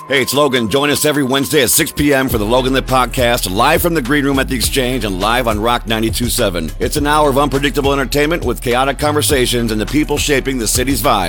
Hey, it's Logan. Join us every Wednesday at 6 p.m. for the Logan Lit Podcast, live from the Green Room at the Exchange and live on Rock 92.7. It's an hour of unpredictable entertainment with chaotic conversations and the people shaping the city's vibe.